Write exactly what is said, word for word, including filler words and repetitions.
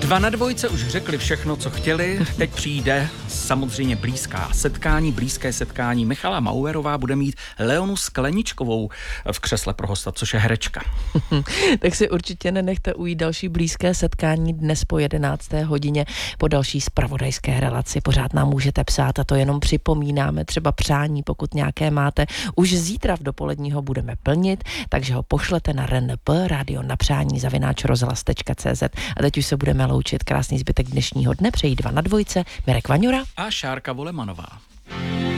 Dva na dvojce už řekli všechno, co chtěli. Teď přijde samozřejmě blízká setkání, blízké setkání. Michala Mauerová bude mít Leonu Skleničkovou v křesle pro hosta, což je herečka. Tak si určitě nenechte ujít další blízké setkání dnes po jedenácté hodině po další zpravodajské relaci. Pořád nám můžete psát a to jenom připomínáme, třeba přání, pokud nějaké máte. Už zítra v dopoledního budeme plnit, takže ho pošlete na R N P, rádio na přání zavináč rozhlas tečka cé zet. A teď už se budeme loučit. Krásný zbytek dnešního dne. Přejí dva na dvojce. Mirek Vaňura a Šárka Volemanová.